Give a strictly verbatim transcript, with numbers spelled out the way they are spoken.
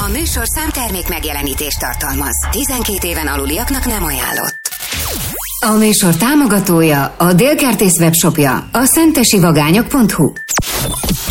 A műsorszám termék megjelenítést tartalmaz. tizenkét éven aluliaknak nem ajánlott. A műsor támogatója, a Dél Kertész webshopja, a szentesivagányok pont hu.